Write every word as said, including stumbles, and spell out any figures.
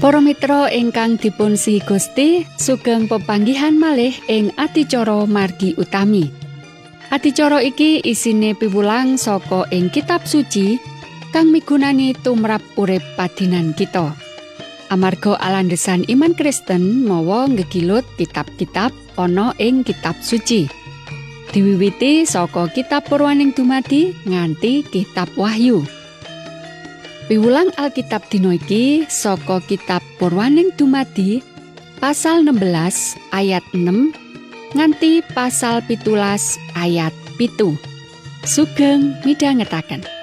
Para mitra ingkang dipunsihi Gusti, sugeng pepanggihan malih ing adicara margi utami. Adicara iki isine piwulang saka ing kitab suci kang migunani tumrap urip padinan kita. Amarga alandesan iman Kristen mawa ngegilut kitab-kitab ana ing kitab suci. Diwiwiti saka kitab Purwaning Dumadi nganti kitab Wahyu. Piwulang Alkitab dina iki saka kitab Purwaning Dumadi pasal enam belas ayat enam nganti pasal pitulas ayat pitu. Sugeng midhangetaken.